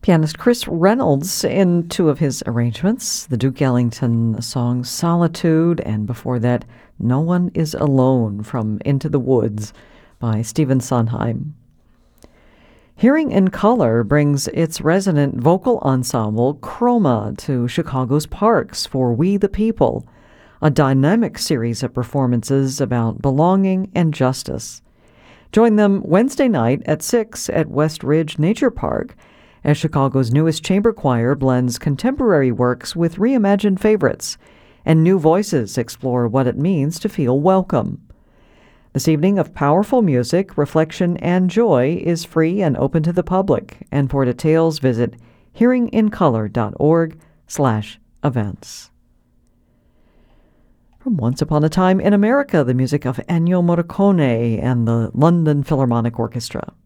Pianist Chris Reynolds in two of his arrangements, the Duke Ellington song Solitude, and before that, No One Is Alone from Into the Woods by Stephen Sondheim. Hearing in Color brings its resident vocal ensemble, Chroma, to Chicago's parks for We the People, a dynamic series of performances about belonging and justice. Join them Wednesday night at 6 at West Ridge Nature Park as Chicago's newest chamber choir blends contemporary works with reimagined favorites, and new voices explore what it means to feel welcome. This evening of powerful music, reflection, and joy is free and open to the public, and for details visit hearingincolor.org/events. From Once Upon a Time in America, the music of Ennio Morricone and the London Philharmonic Orchestra.